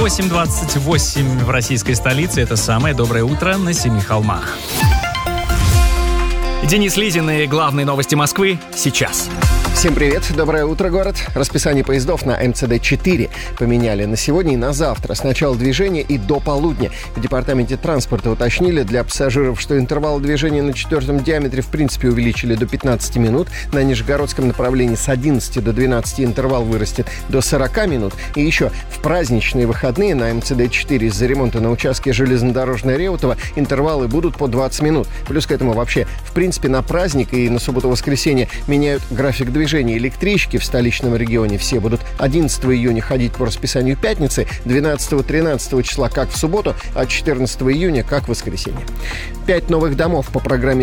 8:28 в российской столице. Это самое доброе утро на Семи холмах. Денис Лизин и главные новости Москвы сейчас. Всем привет, доброе утро, город. Расписание поездов на МЦД-4 поменяли на сегодня и на завтра. С начала движения и до полудня. В департаменте транспорта уточнили для пассажиров, что интервал движения на 4-м диаметре в принципе увеличили до 15 минут. На Нижегородском направлении с 11 до 12 интервал вырастет до 40 минут. И еще в праздничные выходные на МЦД-4 из-за ремонта на участке железнодорожной Реутова интервалы будут по 20 минут. Плюс к этому вообще, в принципе, на праздник и на субботу-воскресенье меняют график движения. Электрички в столичном регионе все будут 11 июня ходить по расписанию пятницы, 12-13 числа как в субботу, а 14 июня как в воскресенье. 5 новых домов по программе